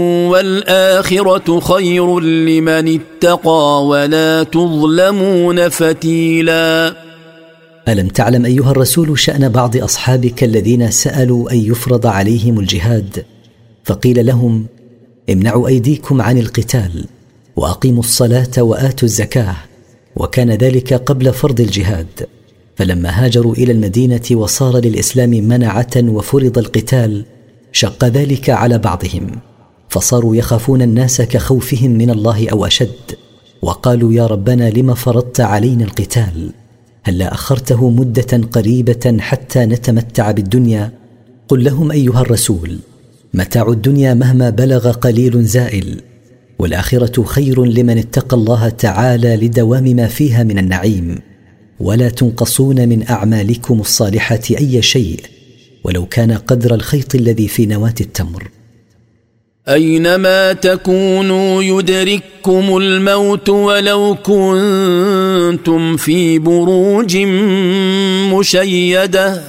والآخرة خير لمن اتقى ولا تظلمون فتيلا. ألم تعلم أيها الرسول شأن بعض أصحابك الذين سألوا أن يفرض عليهم الجهاد فقيل لهم امنعوا أيديكم عن القتال وأقيموا الصلاة وآتوا الزكاة، وكان ذلك قبل فرض الجهاد، فلما هاجروا إلى المدينة وصار للإسلام منعة وفرض القتال شق ذلك على بعضهم، فصاروا يخافون الناس كخوفهم من الله أو أشد، وقالوا يا ربنا لم فرضت علينا القتال؟ هلا أخرته مدة قريبة حتى نتمتع بالدنيا؟ قل لهم أيها الرسول متاع الدنيا مهما بلغ قليل زائل، والآخرة خير لمن اتقى الله تعالى لدوام ما فيها من النعيم، ولا تنقصون من أعمالكم الصالحة أي شيء ولو كان قدر الخيط الذي في نواة التمر. أينما تكونوا يدرككم الموت ولو كنتم في بروج مشيدة